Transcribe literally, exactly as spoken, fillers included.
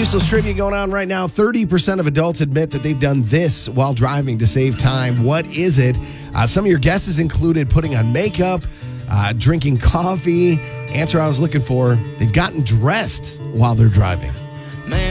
Useless trivia going on right now. thirty percent of adults admit that they've done this while driving to save time. What is it? Uh, some of your guesses included putting on makeup, uh, drinking coffee. Answer I was looking for, they've gotten dressed while they're driving.